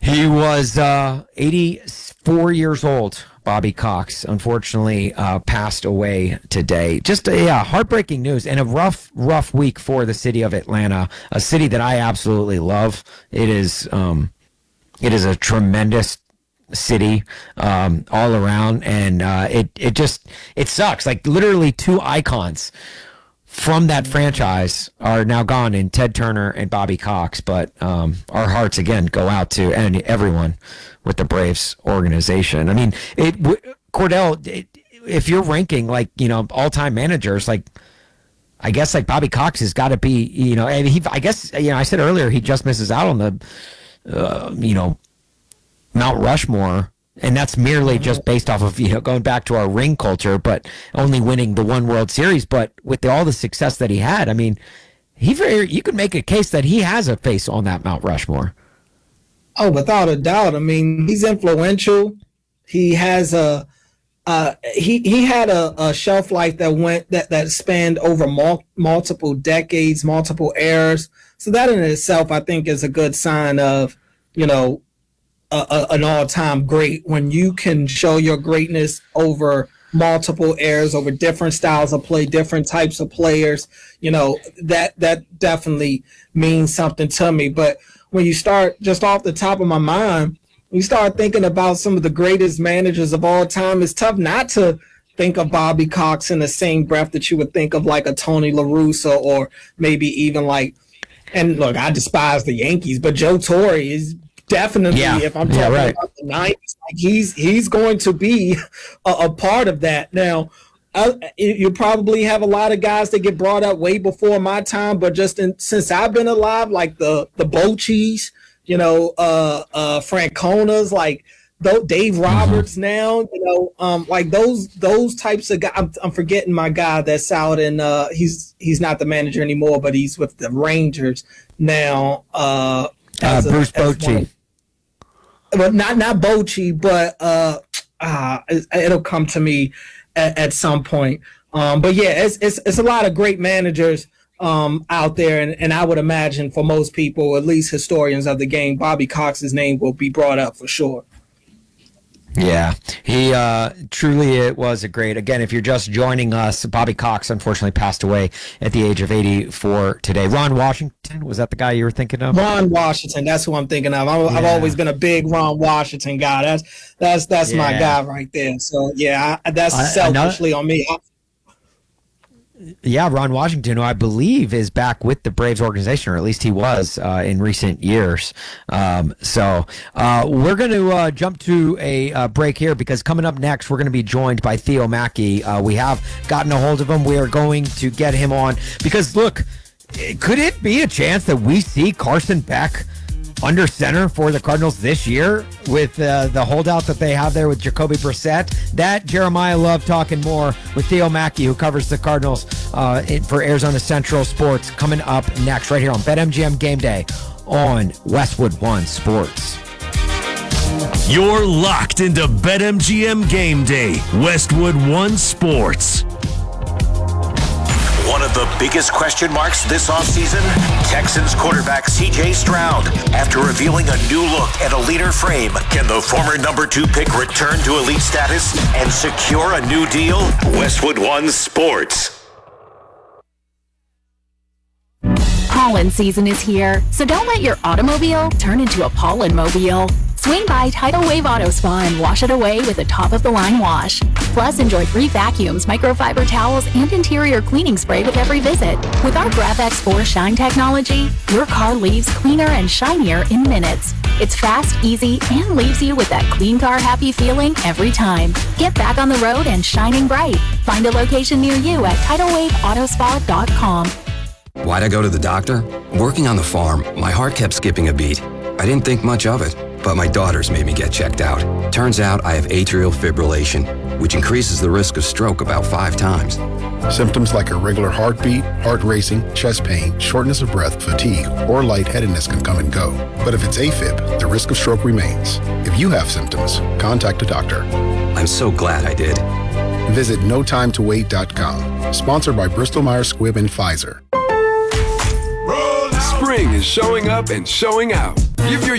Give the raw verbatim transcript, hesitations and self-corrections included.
He was uh, eighty-four years old. Bobby Cox, unfortunately, uh, passed away today. Just uh, yeah, heartbreaking news and a rough, rough week for the city of Atlanta, a city that I absolutely love. It is, um, it is a tremendous city um, all around, and uh, it it just it sucks. Like literally, two icons from that franchise are now gone in Ted Turner and Bobby Cox. But um, our hearts again go out to and everyone with the Braves organization. I mean, it Cordell, it, if you're ranking like, you know, all-time managers, like I guess like Bobby Cox has got to be, you know, and he, I guess, you know, I said earlier he just misses out on the, uh, you know, Mount Rushmore, and that's merely just based off of, you know, going back to our ring culture, but only winning the one World Series. But with the, all the success that he had, I mean, he very, you could make a case that he has a face on that Mount Rushmore. Oh, without a doubt. I mean, he's influential. He has a uh, he he had a, a shelf life that went that that spanned over mul- multiple decades, multiple eras. So that in itself, I think, is a good sign of, you know, a, a, an all-time great when you can show your greatness over multiple eras, over different styles of play, different types of players. You know, that that definitely means something to me. But when you start just off the top of my mind, you start thinking about some of the greatest managers of all time, it's tough not to think of Bobby Cox in the same breath that you would think of like a Tony La Russa, or maybe even like, and look, I despise the Yankees, but Joe Torre is definitely, yeah. if I'm talking yeah, right. about the nineties, like he's he's going to be a, a part of that. Now, I, you probably have a lot of guys that get brought up way before my time, but just in, since I've been alive, like the the Bochy's, you know, uh, uh, Franconas, like th- Dave Roberts mm-hmm. now, you know, um, like those those types of guys. I'm, I'm forgetting my guy that's out in. Uh, he's he's not the manager anymore, but he's with the Rangers now. Uh, uh, Bruce Bochy. But not not Bochy, but uh, uh, it, it'll come to me at, at some point. Um, but yeah, it's, it's it's a lot of great managers um, out there, and, and I would imagine for most people, at least historians of the game, Bobby Cox's name will be brought up for sure. Yeah, he uh, truly it was a great. Again, if you're just joining us, Bobby Cox unfortunately passed away at the age of eighty-four today. Ron Washington, was that the guy you were thinking of? Ron Washington, that's who I'm thinking of. I'm, yeah. I've always been a big Ron Washington guy. That's that's that's yeah. my guy right there. So yeah, I, that's I, selfishly on me. I, Yeah, Ron Washington, who I believe is back with the Braves organization, or at least he was uh, in recent years. Um, so uh, we're going to uh, jump to a uh, break here, because coming up next, we're going to be joined by Theo Mackey. Uh, we have gotten a hold of him. We are going to get him on because, look, could it be a chance that we see Carson Beck under center for the Cardinals this year with uh, the holdout that they have there with Jacoby Brissett? That Jeremiah Love talking more with Theo Mackey, who covers the Cardinals uh, in, for Arizona Central Sports, coming up next right here on BetMGM Game Day on Westwood One Sports. You're locked into BetMGM Game Day, Westwood One Sports. One of the biggest question marks this offseason, Texans quarterback C J Stroud. After revealing a new look and a leaner frame, can the former number two pick return to elite status and secure a new deal? Westwood One Sports. Pollen season is here, so don't let your automobile turn into a pollen-mobile. Swing by Tidal Wave Auto Spa and wash it away with a top-of-the-line wash. Plus, enjoy free vacuums, microfiber towels, and interior cleaning spray with every visit. With our GravX four Shine technology, your car leaves cleaner and shinier in minutes. It's fast, easy, and leaves you with that clean car happy feeling every time. Get back on the road and shining bright. Find a location near you at tidal wave auto spa dot com. Why'd I go to the doctor? Working on the farm, my heart kept skipping a beat. I didn't think much of it, but my daughters made me get checked out. Turns out I have atrial fibrillation, which increases the risk of stroke about five times. Symptoms like irregular heartbeat, heart racing, chest pain, shortness of breath, fatigue, or lightheadedness can come and go. But if it's AFib, the risk of stroke remains. If you have symptoms, contact a doctor. I'm so glad I did. Visit no time to wait dot com. Sponsored by Bristol Myers Squibb and Pfizer. Spring is showing up and showing out. Give your